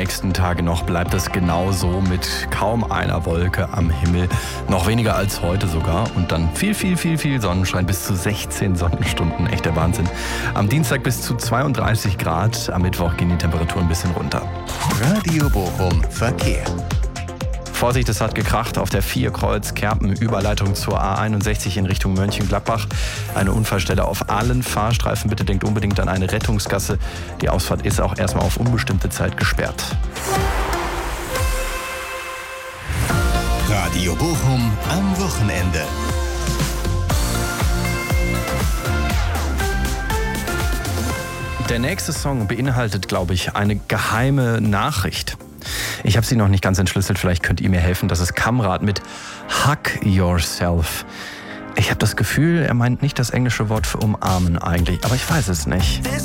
nächsten Tage noch bleibt es genauso mit kaum einer Wolke am Himmel. Noch weniger als heute sogar. Und dann viel Sonnenschein, bis zu 16 Sonnenstunden. Echter Wahnsinn. Am Dienstag bis zu 32 Grad. Am Mittwoch gehen die Temperaturen ein bisschen runter. Radio Bochum Verkehr. Vorsicht, es hat gekracht auf der 4 Kreuz Kerpen, Überleitung zur A61 in Richtung Mönchengladbach. Eine Unfallstelle auf allen Fahrstreifen. Bitte denkt unbedingt an eine Rettungsgasse. Die Ausfahrt ist auch erstmal auf unbestimmte Zeit gesperrt. Radio Bochum am Wochenende. Der nächste Song beinhaltet, glaube ich, eine geheime Nachricht. Ich habe sie noch nicht ganz entschlüsselt, vielleicht könnt ihr mir helfen. Das ist Kamrat mit Hug Yourself. Ich habe das Gefühl, er meint nicht das englische Wort für umarmen eigentlich, aber ich weiß es nicht.